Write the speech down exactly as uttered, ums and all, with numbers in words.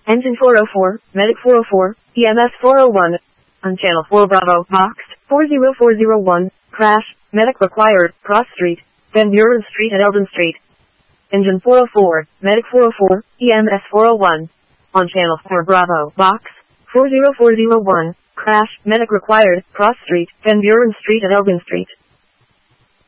Engine four oh four, Medic four oh four, E M S four oh one. On channel four Bravo, box four zero four zero one, crash, Medic required, Cross Street, Van Buren Street and Eldon Street. Engine four oh four, Medic four oh four, E M S four oh one. On channel four Bravo, box four zero four zero one, crash, Medic required, Cross Street, Van Buren Street and Eldon Street.